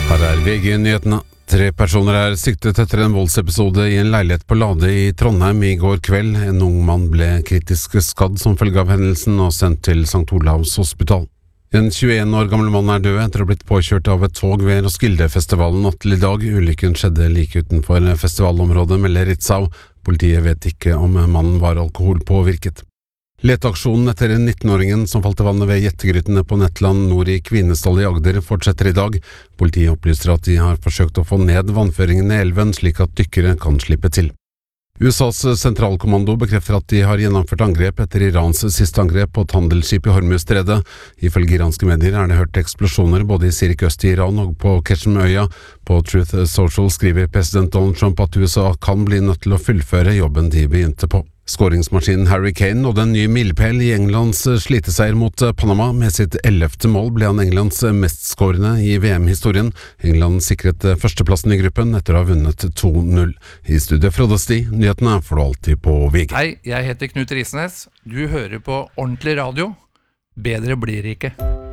Her VG-nyhetene. 3 personer siktet etter en voldsepisode i en leilighet på Lade i Trondheim i går kveld. En ung mann ble kritisk skadd som følge av hendelsen og sendt til St. Olavs hospital. En 21 år gammel mann død etter å ha blitt påkjørt av et tog ved Roskilde-festivalen natt til i dag. Ulykken skjedde like utenfor festivalområdet, melder Ritzau. Politiet vet ikke om mannen var alkoholpåvirket. Leteaksjonen etter 19-åringen som falt i vannet ved Jettegrytene på Nettland nord i Kvinesdal i Agder fortsetter i dag. Politiet opplyser at de har forsøkt å få ned vannføringen i elven slik at dykkere kan slippe til. USAs sentralkommando bekrefter at de har gjennomført angrep etter Irans siste angrep på et handelsskip i Hormuzstredet. Ifølge iranske medier det hørt eksplosjoner både i Sirik øst i Iran og på Keshmøya. På Truth Social skriver president Donald Trump at USA kan bli nødt til å fullføre jobben de begynte på. Skåringsmaskinen Harry Kane nådde en ny milepæl i Englands sliteseier mot Panama. Med sitt 11. mål ble han Englands mestskårende i VM-historien. England sikret førsteplassen i gruppen etter å ha vunnet 2-0. I studiet Frode Sti, nyhetene får du alltid på VG. Hei, jeg heter Knut Risnes. Du hører på Ordentlig Radio. Bedre blir det ikke.